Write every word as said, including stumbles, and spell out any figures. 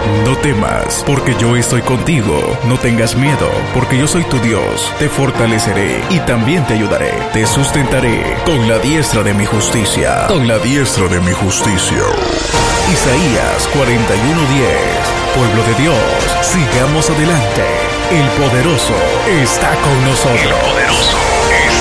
No temas, porque yo estoy contigo. No tengas miedo, porque yo soy tu Dios. Te fortaleceré y también te ayudaré. Te sustentaré con la diestra de mi justicia. Con la diestra de mi justicia. Isaías cuarenta y uno diez. Pueblo de Dios, sigamos adelante. El poderoso está con nosotros. El poderoso.